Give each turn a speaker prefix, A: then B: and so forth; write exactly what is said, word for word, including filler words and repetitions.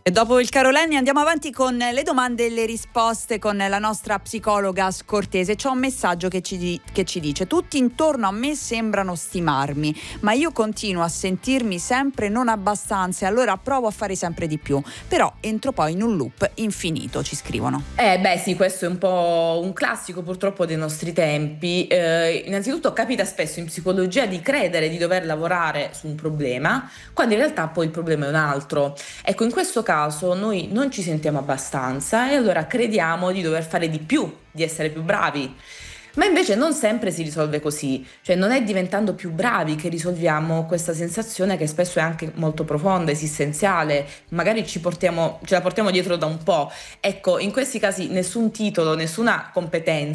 A: E dopo il Carolenni andiamo avanti con le domande e le risposte con la nostra psicologa Scortese. C'è un messaggio che ci, di- che ci dice: tutti intorno a me sembrano stimarmi, ma io continuo a sentirmi sempre non abbastanza e allora provo a fare sempre di più, però entro poi in un loop infinito, ci scrivono.
B: Eh beh sì, questo è un po' un classico purtroppo dei nostri tempi. Eh, innanzitutto capita spesso in psicologia di credere di dover lavorare su un problema, quando in realtà poi il problema è un altro. Ecco, in questo caso noi non ci sentiamo abbastanza e allora crediamo di dover fare di più, di essere più bravi. Ma invece non sempre si risolve così, cioè non è diventando più bravi che risolviamo questa sensazione che spesso è anche molto profonda, esistenziale, magari ci portiamo, ce la portiamo dietro da un po'. Ecco, in questi casi nessun titolo, nessuna competenza